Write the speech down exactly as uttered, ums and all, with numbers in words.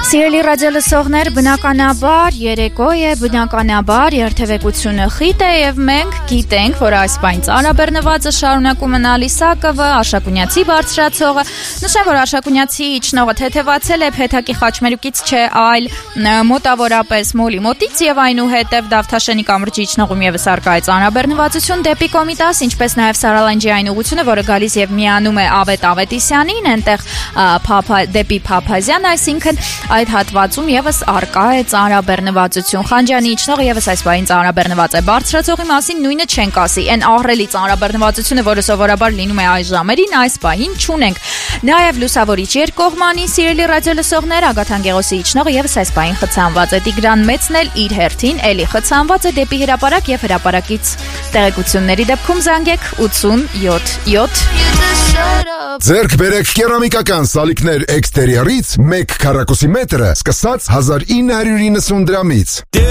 Սիրելի ռադիոլսողներ, բնականաբար երեկո է, բնականաբար երթևեկությունը խիտ է եւ մենք գիտենք, որ այս բան ծանրաբեռնվածը շարունակում է Ալիսակովը, Արշակունյացի բարձրացողը, նշեմ, որ Արշակունյացի իջնողը թեթևացել է Փեթակի խաչմերուկից չէ, այլ մոտավորապես մոլի մոտից եւ այնուհետեւ Դավթաշենի կամրջի իջնողում եւս արկա է ծանրաբեռնվածություն դեպի Կոմիտաս, ինչպես նաեւ Սարալանջի այն ուղղությունը, որը գալիս եւ միանում է Ավետ Ավետիսյանին, այնտեղ Փափա դեպի Փափազյան, այսինքն այդ հատվածում եւս արկա է ծանրաբեռնվածություն։ Խանջյանի իջնողը եւս այս բային ծանրաբեռնված է։ Բարձրացողի մասին նույնը չենք ասի։ Այն ահռելի ծանրաբեռնվածությունը, որը սովորաբար լինում է այս ժամերին, այս բային չունենք։ Նաեւ լուսավորիչ երկկողմանի սիրելի ռադիոլսողներ, Ագաթան Գեղոսի իջնողը եւս այս բային խցանված է։ Տիգրան Մեծն էլ իր հերթին էլի խցանված է դեպի հրապարակ եւ հրապարակից տեղեկությունների դեպքում զանգեք ութսուն յոթ յոթ։ Ձերք բերեք կերամիկական սալիկներ էքստերիորից մեկ քառակուսի մետրը սկսած հազար ինը հարյուր իննսուն դրամից։